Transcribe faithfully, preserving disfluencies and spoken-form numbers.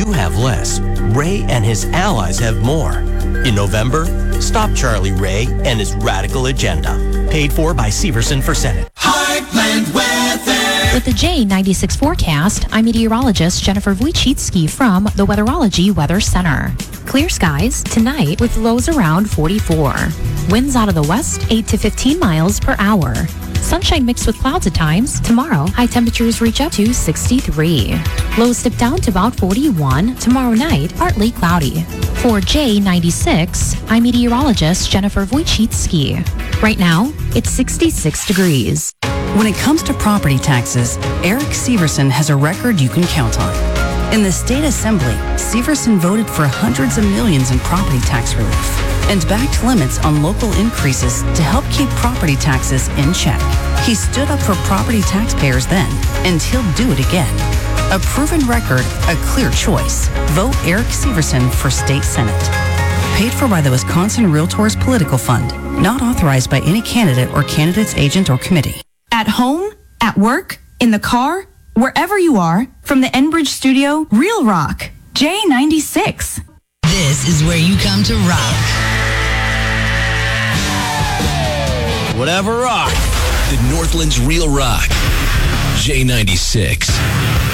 you have less, Ray and his allies have more. In November, stop Charlie Ray and his radical agenda. Paid for by Severson for Senate. Heartland Weather. With the J ninety-six forecast, I'm meteorologist Jennifer Wojcicki from the Weatherology Weather Center. Clear skies tonight with lows around forty-four. Winds out of the west, eight to fifteen miles per hour. Sunshine mixed with clouds at times. Tomorrow, high temperatures reach up to sixty-three. Lows dip down to about forty-one. Tomorrow night, partly cloudy. For J ninety-six, I'm meteorologist Jennifer Wojcicki. Right now, it's sixty-six degrees. When it comes to property taxes, Eric Severson has a record you can count on. In the state assembly, Severson voted for hundreds of millions in property tax relief and backed limits on local increases to help keep property taxes in check. He stood up for property taxpayers then, and he'll do it again. A proven record, a clear choice. Vote Eric Severson for State Senate. Paid for by the Wisconsin Realtors Political Fund. Not authorized by any candidate or candidate's agent or committee. At home, at work, in the car, wherever you are, from the Enbridge studio, Real Rock, J ninety-six. This is where you come to rock. Whatever rock. The Northland's Real Rock. J ninety-six.